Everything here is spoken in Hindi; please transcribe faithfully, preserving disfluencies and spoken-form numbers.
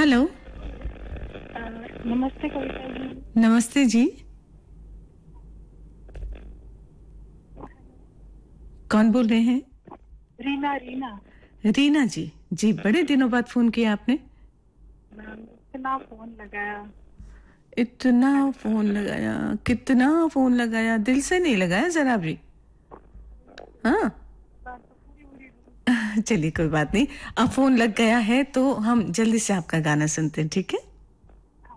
हेलो। अ, नमस्ते कविता जी। नमस्ते जी। कौन बोल रहे हैं? रीना रीना। रीना जी। जी, बड़े दिनों बाद फोन किया आपने। मैम इतना फोन लगाया। इतना फोन लगाया, कितना फोन लगाया, दिल से नहीं लगाया जरा भी। हाँ। बात तो पूरी पूरी। चलिए कोई बात नहीं, अब फोन लग गया है तो हम जल्दी से आपका गाना सुनते हैं, ठीक है?